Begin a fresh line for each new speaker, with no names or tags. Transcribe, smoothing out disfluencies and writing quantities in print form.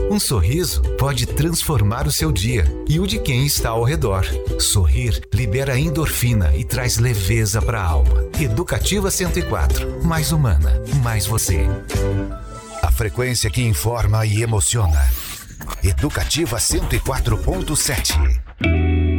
Um sorriso pode transformar o seu dia e o de quem está ao redor. Sorrir libera endorfina e traz leveza para a alma. Educativa 104, mais humana, mais você. A frequência que informa e emociona. Educativa 104.7.